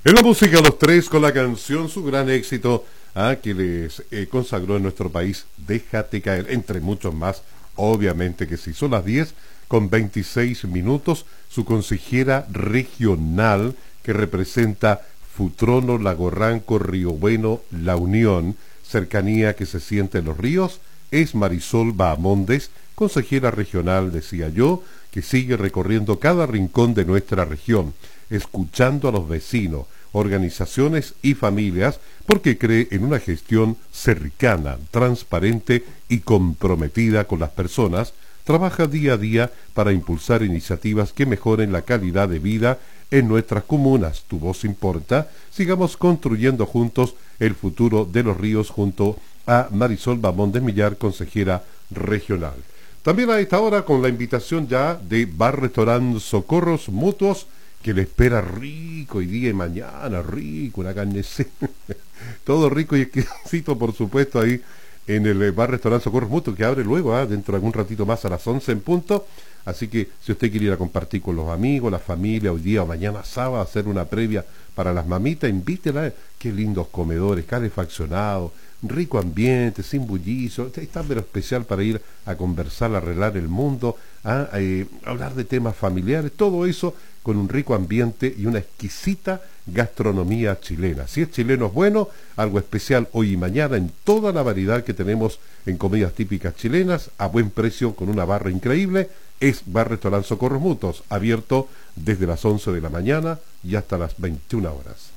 En la música Los Tres con la canción, su gran éxito que les consagró en nuestro país, Déjate caer, entre muchos más, obviamente que sí. Son las 10:26, su consejera regional que representa Futrono, Lago Ranco, Río Bueno, La Unión, cercanía que se siente en los ríos, es Marisol Bahamondes, consejera regional, decía yo, que sigue recorriendo cada rincón de nuestra región, escuchando a los vecinos, organizaciones y familias, porque cree en una gestión cercana, transparente y comprometida con las personas. Trabaja día a día para impulsar iniciativas que mejoren la calidad de vida en nuestras comunas. Tu voz importa. Sigamos construyendo juntos el futuro de los ríos junto a Marisol Bahamondes Millar, consejera regional. También a esta hora con la invitación ya de Bar Restaurant Socorros Mutuos, que le espera rico hoy día y mañana, rico, una carne todo rico y exquisito, por supuesto, ahí en el Bar Restaurant Socorros Mutuos, que abre luego, dentro de algún ratito más a las 11 en punto. Así que si usted quiere ir a compartir con los amigos, la familia, hoy día o mañana sábado, hacer una previa para las mamitas, invítela. Qué lindos comedores, calefaccionados, rico ambiente, sin bullicio. Está pero especial para ir a conversar, a arreglar el mundo, a hablar de temas familiares, todo eso con un rico ambiente y una exquisita gastronomía chilena. Si es chileno es bueno, algo especial hoy y mañana en toda la variedad que tenemos en comidas típicas chilenas, a buen precio, con una barra increíble. Es Bar Restaurant Socorros Mutuos, abierto desde las 11 de la mañana y hasta las 21 horas.